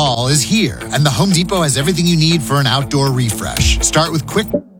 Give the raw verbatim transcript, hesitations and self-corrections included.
Fall is here, and the Home Depot has everything you need for an outdoor refresh. Start with quick